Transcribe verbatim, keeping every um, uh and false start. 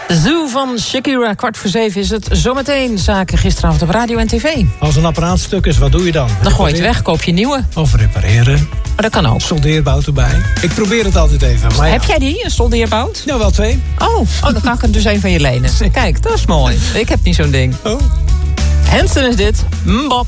Zoo van Shakira, kwart voor zeven is het. Zometeen zaken gisteravond op radio en tv. Als een apparaat stuk is, wat doe je dan? Dan gooi je het weg, koop je een nieuwe. Of repareren. Maar dat kan ook. Soldeerbout erbij. Ik probeer het altijd even. Maar ja. Heb jij die, een soldeerbout? Nou, wel twee. Oh, oh, dan kan ik er dus een van je lenen. Kijk, dat is mooi. Ik heb niet zo'n ding. Oh. Hanson is dit. Mbop.